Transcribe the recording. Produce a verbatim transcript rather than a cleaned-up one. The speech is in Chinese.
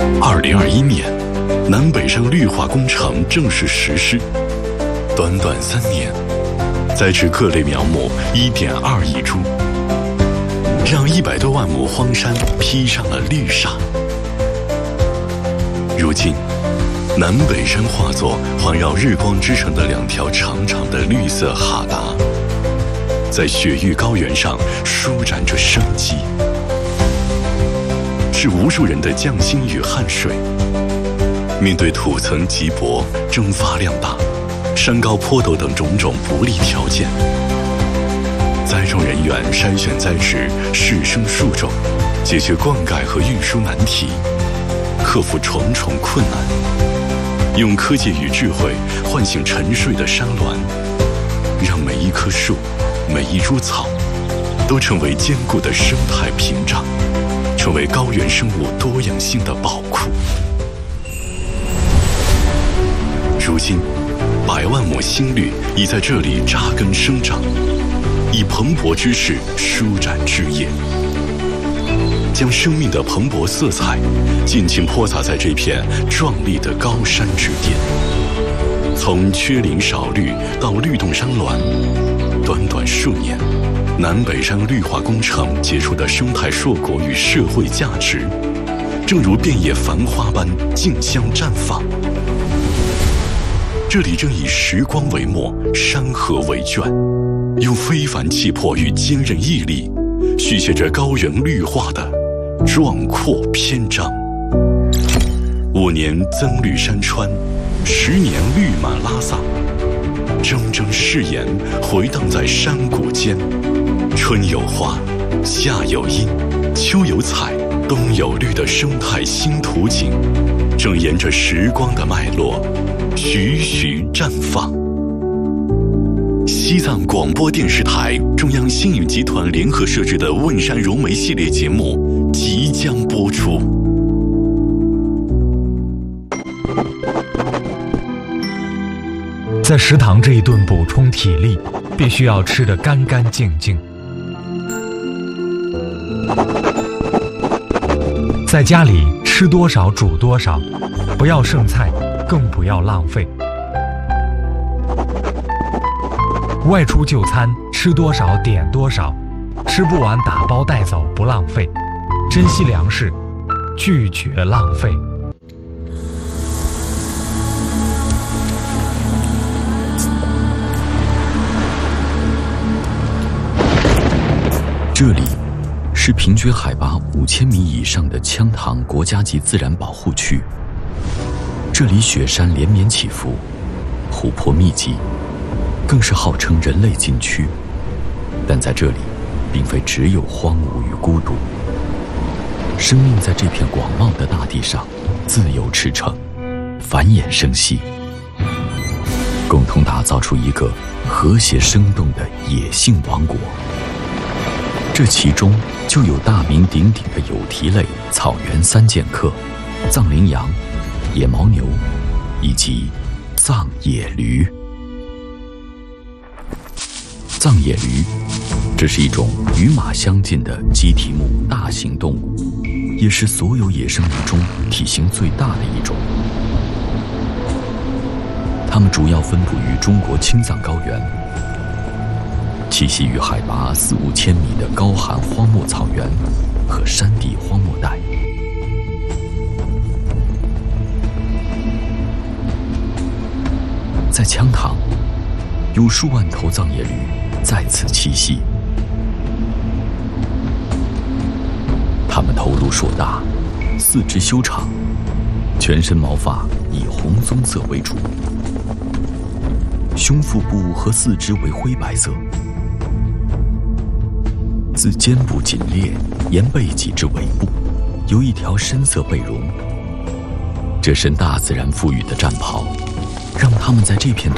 二零二一年，南北山绿化工程正式实施，短短三年，栽植各类苗木一点二亿株，让一百多万亩荒山披上了绿纱。如今，南北山化作环绕日光之城的两条长长的绿色哈达，在雪域高原上舒展着生机，是无数人的匠心与汗水。面对土层瘠薄、蒸发量大、山高坡陡等种种不利条件，栽种人员筛选栽植、试生树种，解决灌溉和运输难题，克服重重困难，用科技与智慧唤醒沉睡的山峦，让每一棵树、每一株草都成为坚固的生态屏障，成为高原生物多样性的宝库。如今，百万亩新绿已在这里扎根生长，以蓬勃之势舒展枝叶，将生命的蓬勃色彩尽情泼洒在这片壮丽的高山之巅。从缺林少绿到绿动山峦，短短数年，南北山绿化工程结出的生态硕果与社会价值，正如遍野繁花般竞相绽放。这里正以时光为墨，山河为卷，用非凡气魄与坚韧毅力，续写着高原绿化的壮阔篇章。五年增绿山川，十年绿满拉萨，铮铮誓言回荡在山谷间。春有花，夏有阴，秋有彩，冬有绿的生态新图景，正沿着时光的脉络徐徐绽放。西藏广播电视台、中央星宇集团联合设置的问山融媒系列节目即将播出。 在食堂这一顿补充体力，必须要吃得干干净净。在家里吃多少煮多少，不要剩菜，更不要浪费。外出就餐，吃多少点多少，吃不完打包带走，不浪费。珍惜粮食，拒绝浪费。 这里是平均海拔五千米以上的羌塘国家级自然保护区。这里雪山连绵起伏，湖泊密集，更是号称人类禁区。但在这里，并非只有荒芜与孤独，生命在这片广袤的大地上自由驰骋，繁衍生息，共同打造出一个和谐生动的野性王国。这其中就有大名鼎鼎的有蹄类草原三剑客——藏羚羊、野牦牛以及藏野驴。藏野驴，这是一种与马相近的鸡蹄目大型动物，也是所有野生物中体型最大的一种。它们主要分布于中国青藏高原，栖息于海拔四五千米的高寒荒漠草原和山地荒漠带。在羌塘，有数万头藏野驴在此栖息。它们头颅硕大，四肢修长，全身毛发以红棕色为主，胸腹部和四肢为灰白色。自肩部颈裂沿背脊至尾部，有一条深色背绒。这身大自然赋予的战袍，让他们在这片